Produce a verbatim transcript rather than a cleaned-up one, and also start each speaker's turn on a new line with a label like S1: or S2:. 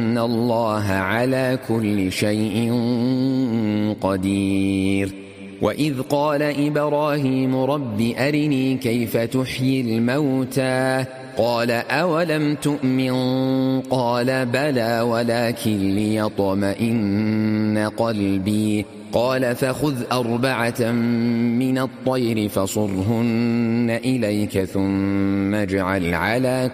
S1: إن الله على كل شيء قدير. وإذ قال إبراهيم رب أرني كيف تحيي الموتى قال أولم تؤمن قال بلى ولكن ليطمئن قلبي قال فخذ أربعة من الطير فصرهن إليك ثم اجعل على